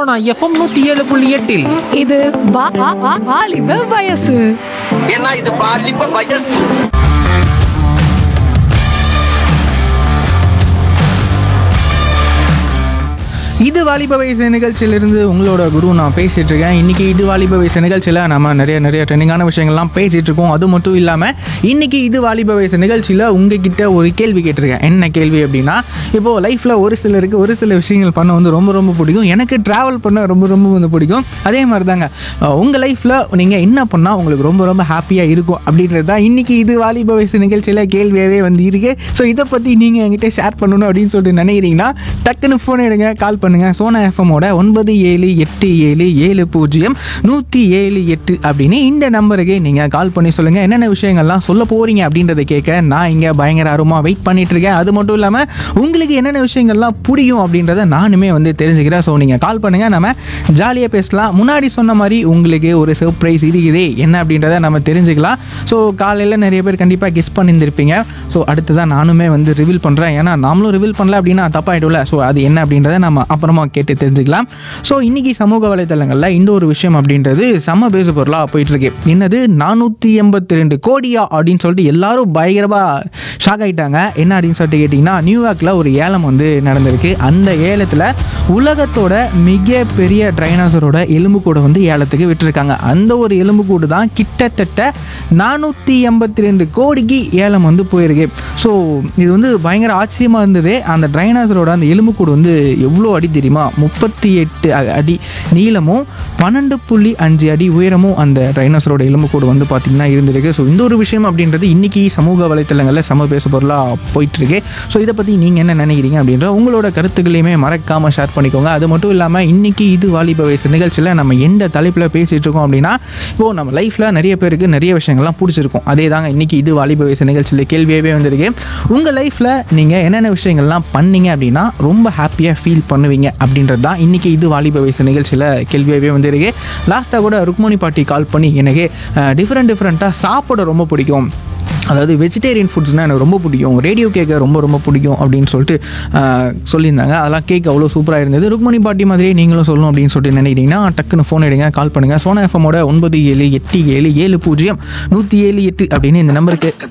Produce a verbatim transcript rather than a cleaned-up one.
Sona FM நூத்தி ஏழு புள்ளி எட்டில் இது வா- வா- வா- வாலிப வயசு. ஏன்னா இது பாலிப்ப வயசு. இது வாலிப வயசு நிகழ்ச்சியிலிருந்து உங்களோட குரு நான் பேசிட்டு இருக்கேன். இன்னைக்கு இது வாலிப வயசு நிகழ்ச்சியில் நம்ம நிறைய நிறைய ட்ரெண்டிங்கான விஷயங்கள்லாம் பேசிட்டு இருக்கோம். அது மட்டும் இல்லாமல் இன்னைக்கு இது வாலிப வயசு நிகழ்ச்சியில் உங்ககிட்ட ஒரு கேள்வி கேட்டிருக்கேன். என்ன கேள்வி அப்படின்னா, இப்போது லைஃப்பில் ஒரு சிலருக்கு ஒரு சில விஷயங்கள் பண்ண வந்து ரொம்ப ரொம்ப பிடிக்கும். எனக்கு ட்ராவல் பண்ண ரொம்ப ரொம்ப வந்து பிடிக்கும். அதே மாதிரி தாங்க உங்கள் லைஃப்பில் நீங்கள் என்ன பண்ணால் உங்களுக்கு ரொம்ப ரொம்ப ஹாப்பியாக இருக்கும் அப்படின்றது தான் இன்னைக்கு இது வாலிப வயசு நிகழ்ச்சியில் கேள்வியாகவே வந்து இருக்கு. ஸோ இதை பற்றி நீங்கள் என்கிட்ட ஷேர் பண்ணணும் அப்படின்னு சொல்லிட்டு நினைக்கிறீங்கன்னா டக்குன்னு ஃபோன் எடுங்க, கால் பண்ணுங்க. சோனா எஃப்எம்மோட ஒன்பது ஏழு எட்டு ஏழு ஏழு பூஜ்ஜியம் நூற்றி ஏழு எட்டு அப்படின்னு இந்த நம்பருக்கு நீங்கள் கால் பண்ணி சொல்லுங்கள் என்னென்ன விஷயங்கள்லாம் சொல்ல போகிறீங்க அப்படின்றத கேட்க நான் இங்கே பயங்கர ஆர்வமாக வெயிட் பண்ணிட்டு இருக்கேன். அது மட்டும் இல்லாமல் உங்களுக்கு என்னென்ன விஷயங்கள்லாம் பிடிக்கும் அப்படின்றத நானுமே வந்து தெரிஞ்சுக்கிறேன். ஸோ நீங்கள் கால் பண்ணுங்கள், நம்ம ஜாலியாக பேசலாம். முன்னாடி சொன்ன மாதிரி உங்களுக்கு ஒரு சர்ப்ரைஸ் இருக்குதே என்ன அப்படின்றத நம்ம தெரிஞ்சுக்கலாம். ஸோ காலையில் நிறைய பேர் கண்டிப்பாக கெஸ் பண்ணியிருந்திருப்பீங்க. ஸோ அடுத்ததான் நானுமே வந்து ரிவீல் பண்ணுறேன். ஏன்னா நாமளும் ரிவீல் பண்ணல அப்படின்னா தப்பாயிடும்ல. ஸோ அது என்ன அப்படின்றத நம்ம அப்புறமா கேட்டு தெரிஞ்சுக்கலாம். ஸோ இன்றைக்கி சமூக வலைத்தளங்களில் இந்த ஒரு விஷயம் அப்படின்றது செம்ம பேசு பொருளாக போயிட்டுருக்கு. என்னது நானூற்றி எண்பத்தி ரெண்டு கோடியா அப்படின்னு சொல்லிட்டு எல்லாரும் பயங்கரமாக ஷாக் ஆகிட்டாங்க. என்ன அப்படின்னு சொல்லிட்டு கேட்டிங்கன்னா, நியூயார்க்கில் ஒரு ஏலம் வந்து நடந்திருக்கு. அந்த ஏலத்தில் உலகத்தோட மிகப்பெரிய டைனோசரோட எலும்புக்கூடை வந்து ஏலத்துக்கு விட்டுருக்காங்க. அந்த ஒரு எலும்புக்கூடு தான் கிட்டத்தட்ட நானூற்றி எண்பத்தி ரெண்டு கோடிக்கு ஏலம் வந்து போயிருக்கு. ஸோ இது வந்து பயங்கர ஆச்சரியமாக இருந்தது. அந்த டைனோசரோட அந்த எலும்புக்கூடு வந்து எவ்வளோ அடி தெரியுமா? முப்பத்தி எட்டு அடி நீளமும் பன்னெண்டு புள்ளி அஞ்சு அடி உயரமும் அந்த டைனோசரோட எலும்புக்கூடு வந்து பார்த்திங்கன்னா இருந்திருக்கு. ஸோ இந்த ஒரு விஷயம் அப்படின்றது இன்றைக்கி சமூக வலைத்தளங்களில் சம பேசு பொருளாக போயிட்டுருக்கு. ஸோ இதை பற்றி நீங்கள் என்ன நினைக்கிறீங்க அப்படின்ற உங்களோட கருத்துக்களையுமே மறக்காமல் ஷேர் பண்ணிக்கோங்க. அது மட்டும் இல்லாமல் இன்றைக்கி இது வாலிப வயசு நிகழ்ச்சியில் நம்ம எந்த தலைப்பில் பேசிகிட்டு இருக்கோம் அப்படின்னா, இப்போது நம்ம லைஃப்பில் நிறைய பேருக்கு நிறைய விஷயங்கள்லாம் பிடிச்சிருக்கும். அதே தாங்க இன்றைக்கி இது வாலிப வயசு நிகழ்ச்சியில் கேள்வியாகவே வந்திருக்கு. உங்கள் லைஃப்பில் நீங்கள் என்னென்ன விஷயங்கள்லாம் பண்ணீங்க அப்படின்னா ரொம்ப ஹாப்பியாக ஃபீல் பண்ணுவீங்க அப்படின்றது தான் இன்றைக்கி இது வாலிப வயசு நிகழ்ச்சியில் கேள்வியாகவே வந்திருக்கு. லாஸ்ட்டாக கூட ருக்மணி பாட்டி கால் பண்ணி எனக்கு டிஃப்ரெண்ட் டிஃப்ரெண்ட்டாக சாப்பிட ரொம்ப பிடிக்கும், அதாவது வெஜிடேரியன் ஃபுட்ஸ்னால் எனக்கு ரொம்ப பிடிக்கும், ரேடியோ கேட்க ரொம்ப ரொம்ப பிடிக்கும் அப்படின்னு சொல்லிட்டு சொல்லியிருந்தாங்க. அதெல்லாம் கேட்க அவ்வளோ சூப்பராக இருந்தது. ருக்மணி பாட்டி மாதிரியே நீங்களும் சொல்லணும் அப்படின்னு சொல்லிட்டு நினைக்கிறீங்கன்னா டக்குன்னு ஃபோன் எடுங்க, கால் பண்ணுங்கள். சோனா எஃப்எம்மோட ஒன்பது ஏழு எட்டு ஏழு ஏழு பூஜ்ஜியம் நூற்றி ஏழு எட்டு அப்படின்னு இந்த நம்பருக்கு